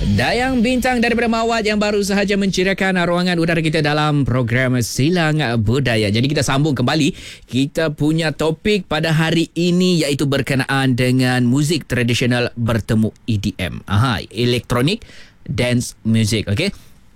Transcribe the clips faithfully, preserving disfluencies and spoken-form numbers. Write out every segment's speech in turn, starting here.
Dayang bintang daripada Mawat yang baru sahaja menceriakan ruangan udara kita dalam program Silang Budaya. Jadi kita sambung kembali. Kita punya topik pada hari ini iaitu berkenaan dengan muzik tradisional bertemu E D M. Aha, elektronik dance music. Okey.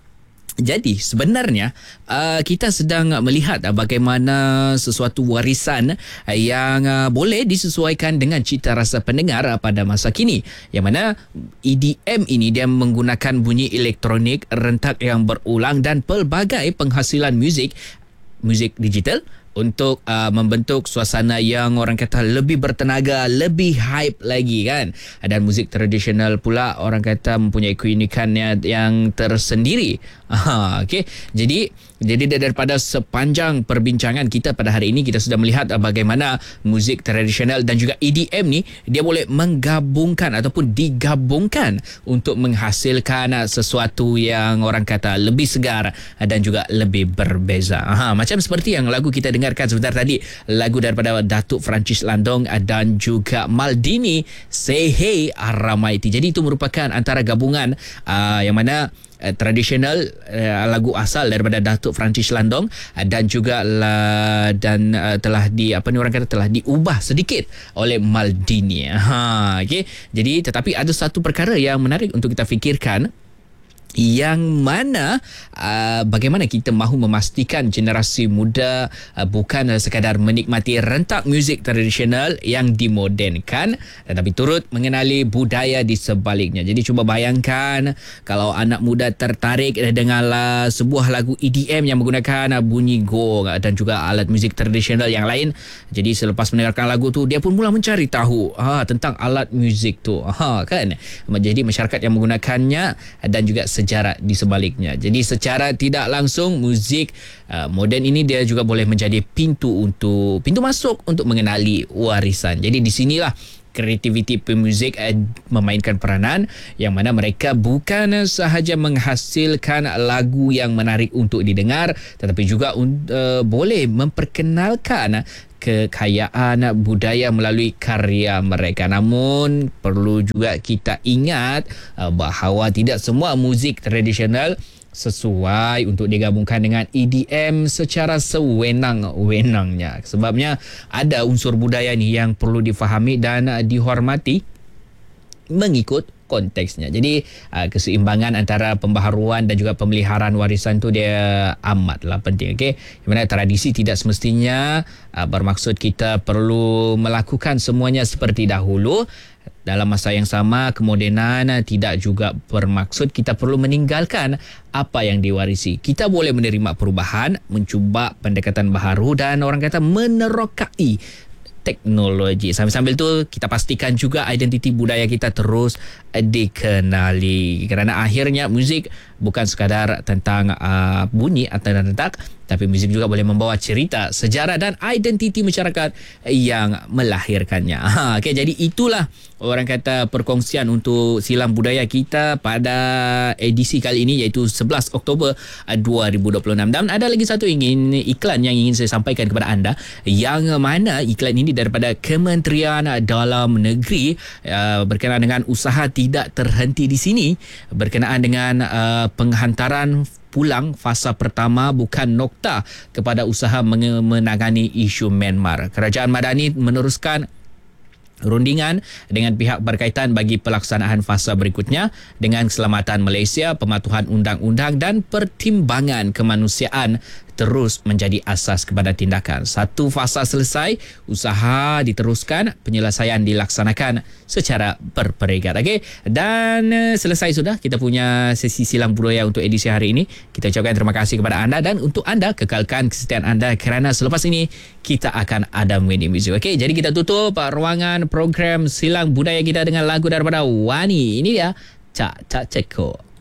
Jadi sebenarnya uh, kita sedang melihat uh, bagaimana sesuatu warisan uh, yang uh, boleh disesuaikan dengan cita rasa pendengar uh, pada masa kini. Yang mana E D M ini dia menggunakan bunyi elektronik, rentak yang berulang dan pelbagai penghasilan muzik muzik digital untuk uh, membentuk suasana yang orang kata lebih bertenaga, lebih hype lagi kan. Dan muzik tradisional pula orang kata mempunyai keunikannya yang tersendiri. Aha, okey. Jadi jadi daripada sepanjang perbincangan kita pada hari ini, kita sudah melihat uh, bagaimana muzik tradisional dan juga E D M ni dia boleh menggabungkan ataupun digabungkan untuk menghasilkan uh, sesuatu yang orang kata lebih segar uh, dan juga lebih berbeza. Aha, macam seperti yang lagu kita dengar dengarkan sebentar tadi, lagu daripada Datuk Francis Landong dan juga Maldini, Say Hey Aramaiti. Jadi itu merupakan antara gabungan uh, yang mana uh, tradisional uh, lagu asal daripada Datuk Francis Landong uh, dan juga uh, dan uh, telah di apa ni orang kata telah diubah sedikit oleh Maldini. Ha, okey. Jadi tetapi ada satu perkara yang menarik untuk kita fikirkan, yang mana uh, bagaimana kita mahu memastikan generasi muda uh, bukan uh, sekadar menikmati rentak muzik tradisional yang dimodenkan, tetapi turut mengenali budaya di sebaliknya. Jadi cuba bayangkan kalau anak muda tertarik dengan uh, sebuah lagu E D M yang menggunakan uh, bunyi gong uh, dan juga alat muzik tradisional yang lain. Jadi selepas mendengarkan lagu tu, dia pun mula mencari tahu ha, tentang alat muzik tu. Ha, kan? Jadi masyarakat yang menggunakannya uh, dan juga sejarah di sebaliknya. Jadi secara tidak langsung muzik uh, moden ini dia juga boleh menjadi pintu untuk pintu masuk untuk mengenali warisan. Jadi di sinilah kreativiti pemuzik uh, memainkan peranan, yang mana mereka bukan sahaja menghasilkan lagu yang menarik untuk didengar, tetapi juga uh, boleh memperkenalkan kekayaan budaya melalui karya mereka. Namun perlu juga kita ingat uh, bahawa tidak semua muzik tradisional sesuai untuk digabungkan dengan E D M secara sewenang-wenangnya. Sebabnya ada unsur budaya ni yang perlu difahami dan uh, dihormati mengikut konteksnya. Jadi uh, keseimbangan antara pembaharuan dan juga pemeliharaan warisan tu dia amatlah penting. Okey, di mana tradisi tidak semestinya uh, bermaksud kita perlu melakukan semuanya seperti dahulu. Dalam masa yang sama, kemodenan tidak juga bermaksud kita perlu meninggalkan apa yang diwarisi. Kita boleh menerima perubahan, mencuba pendekatan baharu dan orang kata menerokai teknologi. Sambil-sambil tu kita pastikan juga identiti budaya kita terus dikenali. Kerana akhirnya muzik bukan sekadar tentang uh, bunyi atau rentak, tapi muzik juga boleh membawa cerita, sejarah dan identiti masyarakat yang melahirkannya. Ha, okay, jadi itulah orang kata perkongsian untuk Silang Budaya kita pada edisi kali ini, iaitu sebelas Oktober dua ribu dua puluh enam. Dan ada lagi satu ingin iklan yang ingin saya sampaikan kepada anda, yang mana iklan ini daripada Kementerian Dalam Negeri uh, berkenaan dengan usaha tidak terhenti di sini, berkenaan dengan uh, penghantaran pulang fasa pertama bukan nokta kepada usaha menangani isu Myanmar. Kerajaan Madani meneruskan rundingan dengan pihak berkaitan bagi pelaksanaan fasa berikutnya dengan keselamatan Malaysia, pematuhan undang-undang dan pertimbangan kemanusiaan terus menjadi asas kepada tindakan. Satu fasa selesai, usaha diteruskan, penyelesaian dilaksanakan secara berperingkat. Okey, dan uh, selesai sudah kita punya sesi Silang Budaya untuk edisi hari ini. Kita ucapkan terima kasih kepada anda, dan untuk anda kekalkan kesetiaan anda kerana selepas ini kita akan ada Windy Music. Okey, jadi kita tutup uh, ruangan program Silang Budaya kita dengan lagu daripada Wani. Ini dia Cak Cak Ceko.